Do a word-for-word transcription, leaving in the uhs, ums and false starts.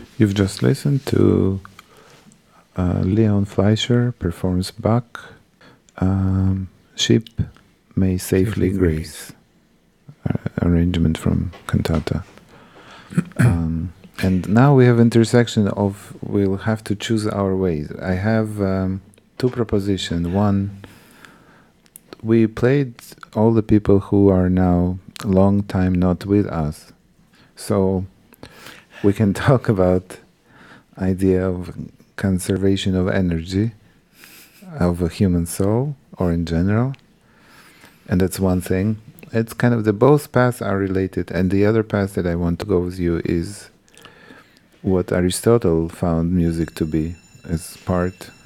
You've just listened to uh, Leon Fleischer performs Bach, um, Ship May Safely Grace, uh, arrangement from cantata. Um, and now we have intersection of we'll have to choose our ways. I have um, two propositions. One, we played all the people who are now long time not with us, so we can talk about idea of conservation of energy of a human soul or in general, and that's one thing. It's kind of the both paths are related, and the other path that I want to go with you is what Aristotle found music to be as part